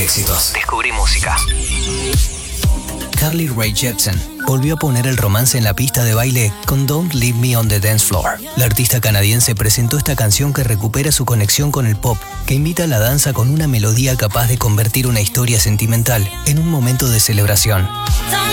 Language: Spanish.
éxitos. Descubrí música. Carly Rae Jepsen volvió a poner el romance en la pista de baile con Don't Leave Me on the Dance Floor. La artista canadiense presentó esta canción que recupera su conexión con el pop, que invita a la danza con una melodía capaz de convertir una historia sentimental en un momento de celebración.